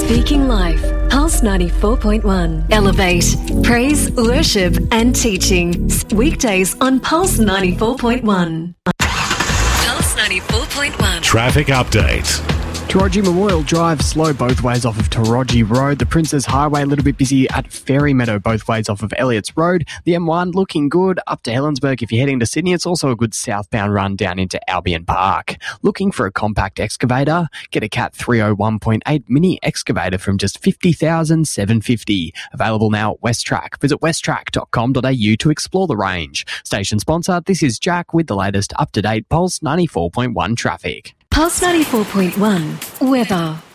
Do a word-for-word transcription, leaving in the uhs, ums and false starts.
Speaking Life, Pulse ninety-four point one. Elevate, praise, worship and teaching. Weekdays on Pulse ninety-four point one. Pulse ninety-four point one. Traffic update. Taroji Memorial Drive slow both ways off of Taroji Road. The Princes Highway a little bit busy at Fairy Meadow both ways off of Elliots Road. The M one looking good up to Helensburgh if you're heading to Sydney. It's also a good southbound run down into Albion Park. Looking for a compact excavator? Get a Cat three oh one point eight mini excavator from just fifty thousand seven hundred fifty dollars. Available now at Westrac. Visit westrac dot com dot a u to explore the range. Station sponsor, this is Jack with the latest up-to-date Pulse ninety-four point one traffic. Pulse ninety-four point one. Weather.